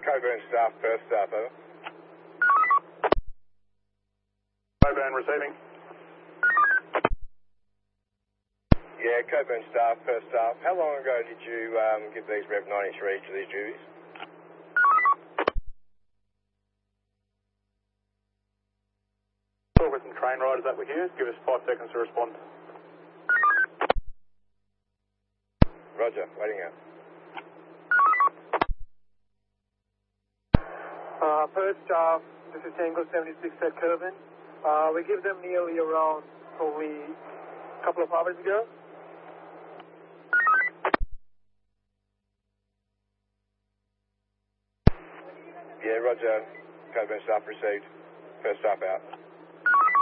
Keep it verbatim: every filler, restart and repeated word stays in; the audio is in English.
Coburn staff, first staff, over. Coburn receiving. Yeah, Coburn staff, first staff. How long ago did you um, give these Rev ninety-threes to these duties? Talk with some train riders that were here. Give us five seconds to respond. Roger, waiting out. Uh, first staff, this is Tango seventy-six at Coburn. Uh, we give them nearly around probably a couple of hours ago. Yeah, Roger. Coburn staff received. First staff out.